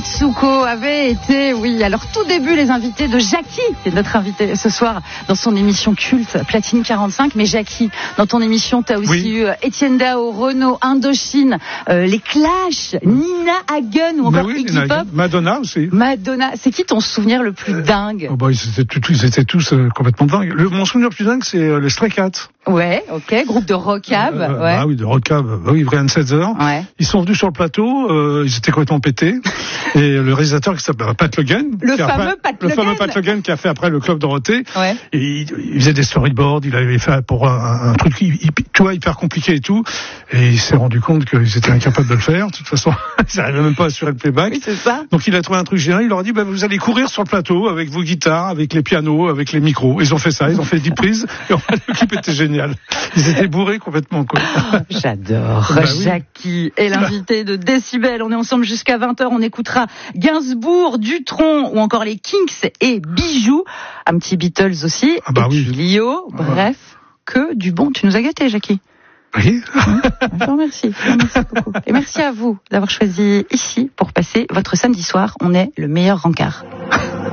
Mitsuko avait été, alors tout début les invités de Jackie, qui est notre invité ce soir dans son émission culte Platine 45. Mais Jackie, dans ton émission, t'as aussi eu Étienne Dao, Renaud, Indochine, les Clash, Nina Hagen ou encore Iggy Pop. Madonna aussi. Madonna, c'est qui ton souvenir le plus dingue? Ils étaient tous complètement dingues. Mon souvenir le plus dingue, c'est les Stray Cats. Ouais, ok, groupe de rockab. Ah oui, de rockab. Brian Setzer. Ouais. Ils sont venus sur le plateau, ils étaient complètement pétés. Et le réalisateur qui s'appelle Pat Logan. Le fameux Pat Logan qui a fait après le Club Dorothée. Ouais. Et il faisait des storyboards, il avait fait pour un truc hyper compliqué et tout. Et il s'est rendu compte qu'ils étaient incapables de le faire. De toute façon, ils n'arrivaient même pas à assurer le playback. Oui, c'est ça. Donc il a trouvé un truc génial. Il leur a dit, vous allez courir sur le plateau avec vos guitares, avec les pianos, avec les micros. Ils ont fait ça, ils ont fait 10 prises. Et le clip était génial. Ils étaient bourrés complètement, quoi. J'adore. Jackie est l'invité de Décibel. On est ensemble jusqu'à 20h. On écoutera Gainsbourg, Dutronc ou encore les Kinks et Bijoux. Un petit Beatles aussi. Puis Lio. Bref, que du bon. Tu nous as gâtés, Jackie. Oui. Je vous remercie beaucoup. Et merci à vous d'avoir choisi ici pour passer votre samedi soir. On est le meilleur rencard.